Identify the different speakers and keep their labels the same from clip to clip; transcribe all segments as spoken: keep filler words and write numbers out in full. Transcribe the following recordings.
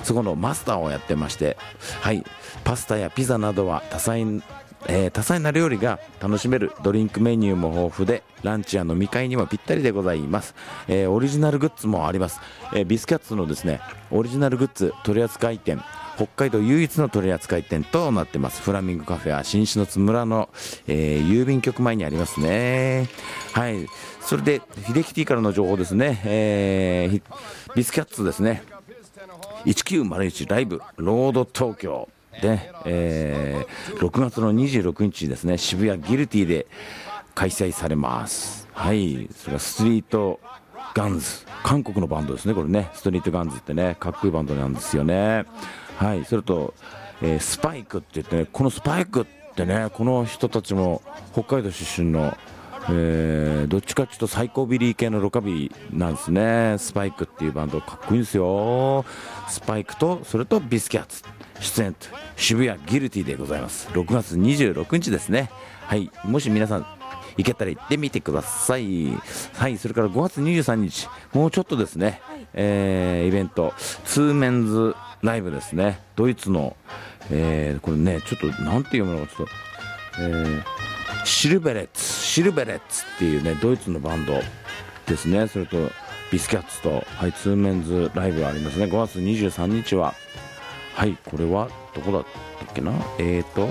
Speaker 1: そこのマスターをやってまして、はい、パスタやピザなどは多彩、えー、多彩な料理が楽しめる。ドリンクメニューも豊富でランチや飲み会にもぴったりでございます。えー、オリジナルグッズもあります。えー、ビスキャッツのですねオリジナルグッズ取扱店、北海道唯一の取扱店となってます。フラミンゴカフェは新篠津村の、えー、郵便局前にありますね。はい、それでヒデキティからの情報ですね。えー、ビスキャッツですね、いちきゅうまるいちライブロード東京で、えー、ろくがつのにじゅうろくにちですね、渋谷ギルティで開催されます。はい、それからストリートガンズ、韓国のバンドですね。これね、ストリートガンズってね、かっこいいバンドなんですよね。はい、それと、えー、スパイクって言ってね、このスパイクってね、この人たちも北海道出身の、えー、どっちかっていうとサイコビリー系のロカビリーなんですね。スパイクっていうバンドかっこいいんですよ。スパイクとそれとビスキャッツ出演と渋谷ギルティでございます。ろくがつにじゅうろくにちですね。はい、もし皆さん行けたら行ってみてください。はい、それからごがつにじゅうさんにち、もうちょっとですね、はい、えー、イベントツーメンズライブですね。ドイツの、えー、これねちょっとなんて読むのかちょっと、えー、シルベレッツシルベレッツっていうねドイツのバンドですね。それとビスキャッツと、はい、ツーメンズライブがありますね。ごがつにじゅうさんにちは、はい、これはどこだったっけな、えーと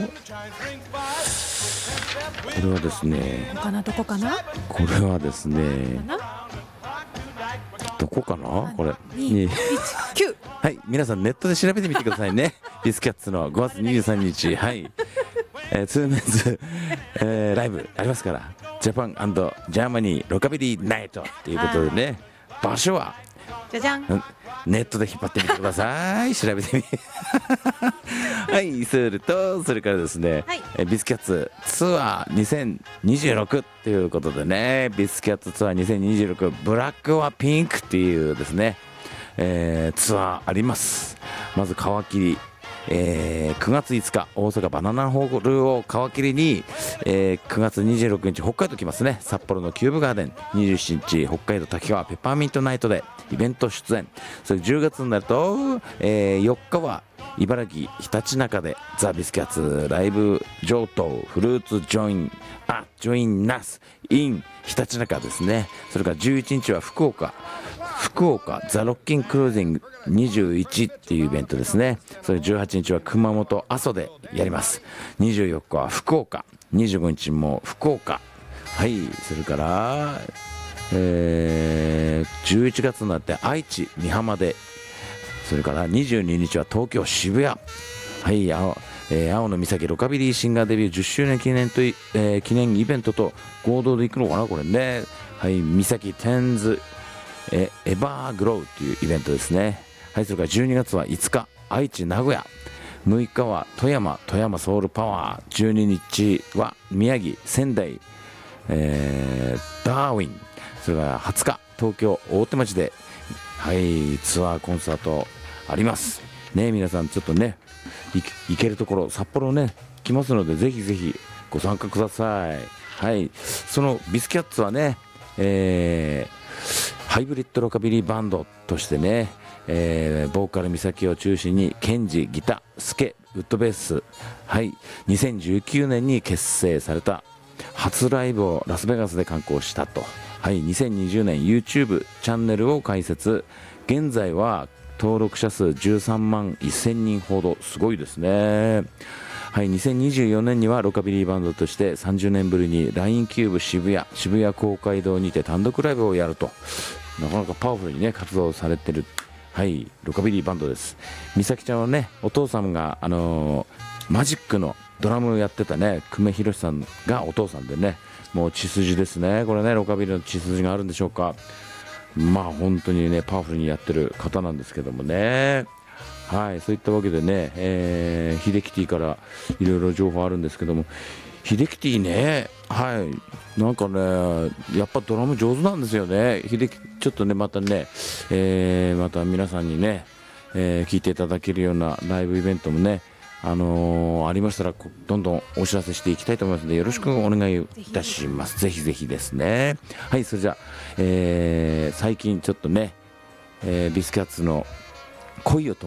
Speaker 1: これはですね、
Speaker 2: どこかなどこかな
Speaker 1: これはですねどこかなこれにいちきゅうはい、皆さんネットで調べてみてくださいねビスキャッツのごがつにじゅうさんにち、はい、えー、ツーメンズ、えー、ライブありますから、ジャパン&ジャーマニーロカビリーナイトということでね、場所は
Speaker 2: じゃじゃん、
Speaker 1: ネットで引っ張ってみてください調べてみはい、それとそれからですね、はい、えビスキャッツツアーにせんにじゅうろくということでね、ビスキャッツツアーにせんにじゅうろくブラックはピンクっていうですね、えー、ツアーあります。まず皮切り、えー、くがついつか大阪バナナホールを皮切りに、えー、くがつにじゅうろくにち北海道来ますね。札幌のキューブガーデン、にじゅうしちにち北海道滝川ペッパーミントナイトでイベント出演。それじゅうがつになると、えー、よっかは茨城ひたちなかでザ・ビスキャッツライブ上等フルーツジョインあジョインナスインひたちなかですね。それからじゅういちにちは福岡福岡ザ・ロッキンクルージングにじゅういちっていうイベントですね。それじゅうはちにちは熊本阿蘇でやります。にじゅうよっかは福岡、にじゅうごにちも福岡、はい、それからえー、じゅういちがつになって愛知美浜で、それからにじゅうににちは東京渋谷、はい、青、えー、青の岬ロカビリーシンガーデビューじゅっしゅうねん記念と、えー、記念イベントと合同で行くのかなこれね。はい、岬テンズえエバーグローというイベントですね。はい、それからじゅうにがつはいつか愛知名古屋、むいかは富山富山ソウルパワー、じゅうににちは宮城仙台、えー、ダーウィン、それからはつか東京大手町で、はい、ツアーコンサートありますね。皆さんちょっとね行けるところ札幌ね来ますので、ぜひぜひご参加ください。はい、そのビスキャッツはね、えーハイブリッドロカビリーバンドとしてね、えー、ボーカル美咲を中心にケンジギタースケウッドベース、はい、にせんじゅうきゅうねんに結成された初ライブをラスベガスで敢行したと。はい、にせんにじゅうねん YouTube チャンネルを開設。現在は登録者数じゅうさんまんせんにんほど、すごいですね。はい、にせんにじゅうよねんにはロカビリーバンドとしてさんじゅうねんぶりに ライン キューブ渋谷渋谷公会堂にて単独ライブをやると。なかなかパワフルにね活動されてる、はい、ロカビリーバンドです。美咲ちゃんはねお父さんが、あのー、マジックのドラムをやってたね久米宏さんがお父さんでね、もう血筋ですねこれね。ロカビリーの血筋があるんでしょうか。まあ本当にねパワフルにやってる方なんですけどもね。はい、そういったわけでね、えー、ヒデキティからいろいろ情報あるんですけども、ヒデキティね、はい、なんかねやっぱドラム上手なんですよね。ヒデキちょっとねまたね、えー、また皆さんにね、えー、聞いていただけるようなライブイベントもね、あのー、ありましたらどんどんお知らせしていきたいと思いますのでよろしくお願いいたします。ぜひぜひですね。はい、それじゃあ、えー、最近ちょっとね、えー、ビスキャッツの恋を